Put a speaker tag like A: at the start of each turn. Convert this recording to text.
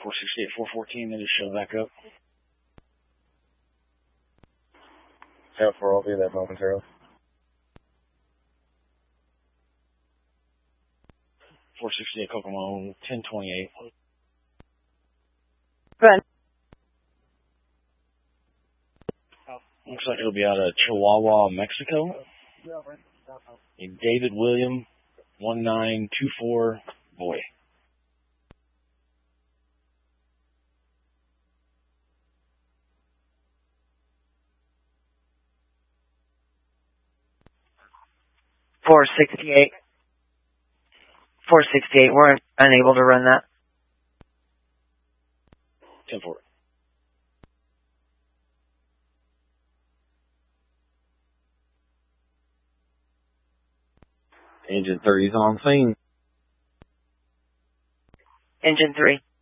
A: 468, 414, then just shove back up.
B: South 4, I'll be there momentarily.
A: 468 Kokomo, 1028.
C: Good.
A: Looks like it'll be out of Chihuahua, Mexico. A David William, 1924, boy.
C: Four 468, we're unable to run that.
A: 10-4.
B: Engine 3's on scene.
C: Engine 3.